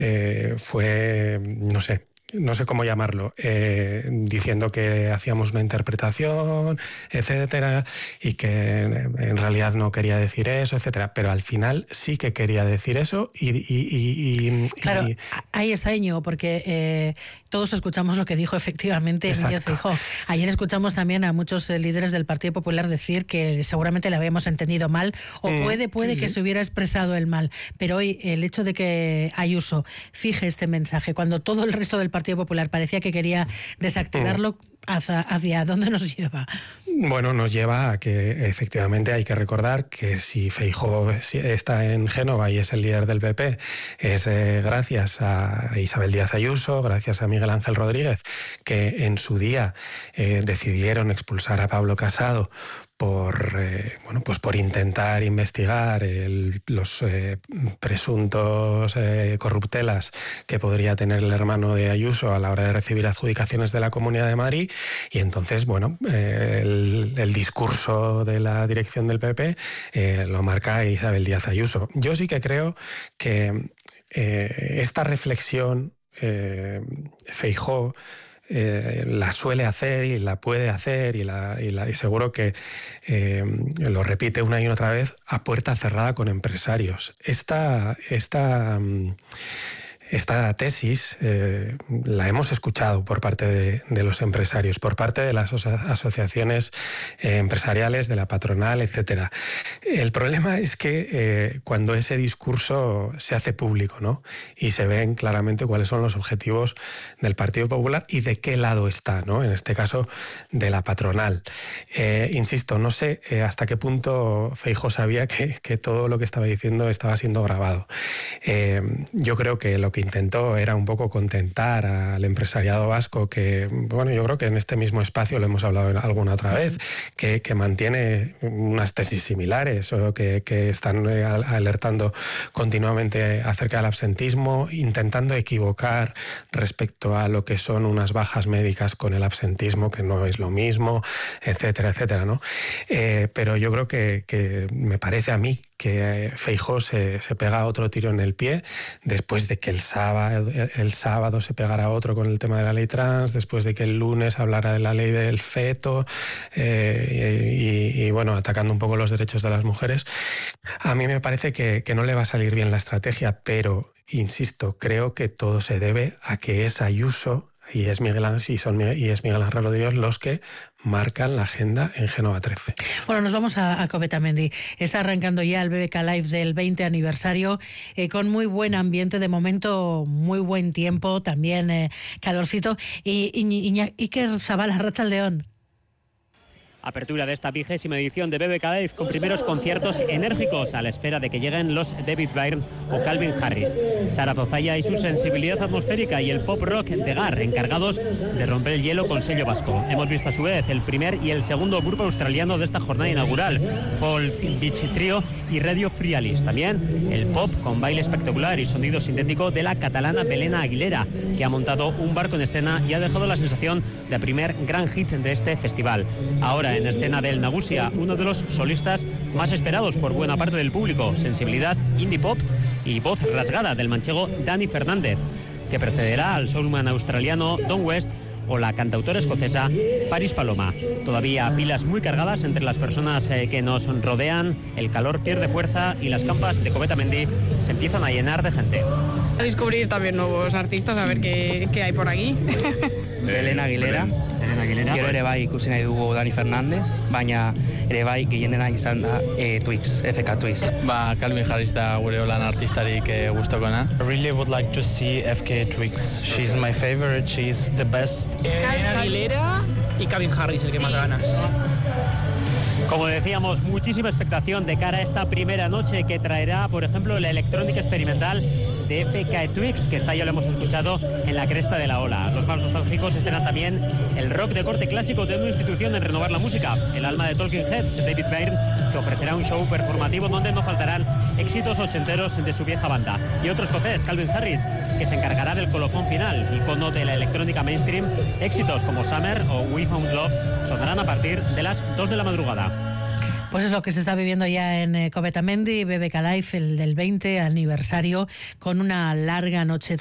fue, no sé cómo llamarlo, diciendo que hacíamos una interpretación, etcétera, y que en realidad no quería decir eso, etcétera. Pero al final sí que quería decir eso Claro, ahí está Íñigo, porque todos escuchamos lo que dijo efectivamente Núñez Feijóo. Ayer escuchamos también a muchos líderes del Partido Popular decir que seguramente le habíamos entendido mal, o puede que se hubiera expresado el mal. Pero hoy el hecho de que Ayuso fije este mensaje, cuando todo el resto del Partido Popular parecía que quería desactivarlo, ¿hacia dónde nos lleva? Bueno, nos lleva a que efectivamente hay que recordar que si Feijóo está en Génova y es el líder del PP, es gracias a Isabel Díaz Ayuso, gracias a Miguel Ángel Rodríguez, que en su día decidieron expulsar a Pablo Casado por intentar investigar los presuntos corruptelas que podría tener el hermano de Ayuso a la hora de recibir adjudicaciones de la Comunidad de Madrid. Y entonces, el discurso de la dirección del PP lo marca Isabel Díaz Ayuso. Yo sí que creo que esta reflexión Feijóo la suele hacer y la puede hacer y seguro que lo repite una y otra vez a puerta cerrada con empresarios. Esta tesis la hemos escuchado por parte de los empresarios, por parte de las asociaciones empresariales, de la patronal, etcétera. El problema es que cuando ese discurso se hace público, ¿no? Y se ven claramente cuáles son los objetivos del Partido Popular y de qué lado está, ¿no? En este caso, de la patronal. Insisto, no sé hasta qué punto Feijóo sabía que todo lo que estaba diciendo estaba siendo grabado. Yo creo que lo que intentó era un poco contentar al empresariado vasco, que, yo creo que en este mismo espacio lo hemos hablado alguna otra vez, que mantiene unas tesis similares o que están alertando continuamente acerca del absentismo, intentando equivocar respecto a lo que son unas bajas médicas con el absentismo, que no es lo mismo, etcétera, etcétera, ¿no? Pero yo creo que me parece a mí que Feijóo se pega otro tiro en el pie después de que el sábado se pegara otro con el tema de la ley trans, después de que el lunes hablara de la ley del feto y atacando un poco los derechos de las mujeres. A mí me parece que no le va a salir bien la estrategia, pero insisto, creo que todo se debe a que es Ayuso y es Miguel Ángel Rodríguez los que marcan la agenda en Génova 13. Bueno, nos vamos a Covetamendi. Está arrancando ya el BBK Live del 20 aniversario con muy buen ambiente, de momento muy buen tiempo, también calorcito. Y Iker Zabala, Arratsaldeon. Apertura de esta 20ª edición de BBK Live con primeros conciertos enérgicos a la espera de que lleguen los David Byrne o Calvin Harris. Sara Zozaya y su sensibilidad atmosférica y el pop rock de Gar, encargados de romper el hielo con sello vasco. Hemos visto a su vez el primer y el segundo grupo australiano de esta jornada inaugural, Folk Beach Trio y Radio Frialis. También el pop con baile espectacular y sonido sintético de la catalana Belena Aguilera, que ha montado un barco en escena y ha dejado la sensación de primer gran hit de este festival. Ahora en escena del Nagusia, uno de los solistas más esperados por buena parte del público, sensibilidad indie pop y voz rasgada del manchego Dani Fernández, que precederá al soulman australiano Don West o la cantautora escocesa Paris Paloma. Todavía pilas muy cargadas entre las personas que nos rodean, el calor pierde fuerza y las campas de Covetamendi se empiezan a llenar de gente. A descubrir también nuevos artistas, a ver qué hay por aquí. Belena Aguilera. Gero ere bai ikusi nahi dugu Dani Fernández, baina ere bai gehienena izan da Twix, FK Twix. Calvin Harris da gure olan artistarik gustokona. I really would like to see FK Twix. She's my favorite, she's the best. Aguilera y Calvin Harris, el que más ganas. Como decíamos, muchísima expectación de cara a esta primera noche que traerá, por ejemplo, la electrónica experimental de FK Twix, que ya lo hemos escuchado en la cresta de la ola. Los más nostálgicos estarán también el rock de corte clásico de una institución en renovar la música, el alma de Talking Heads, David Byrne, que ofrecerá un show performativo donde no faltarán éxitos ochenteros de su vieja banda. Y otro escocés, Calvin Harris, que se encargará del colofón final, icono de la electrónica mainstream. Éxitos como Summer o We Found Love sonarán a partir de las 2 de la madrugada. Pues es lo que se está viviendo ya en Covetamendi, BBK Live, el del 20 aniversario, con una larga noche